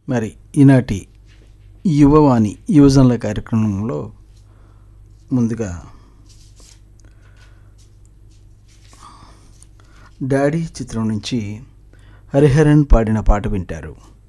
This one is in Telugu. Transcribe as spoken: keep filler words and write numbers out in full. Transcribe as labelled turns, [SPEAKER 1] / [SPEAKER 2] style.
[SPEAKER 1] మరి ఈనాటి యువవాణి యువజనుల కార్యక్రమంలో ముందుగా డాడీ చిత్రం నుంచి హరిహరన్ పాడిన పాట వింటారు.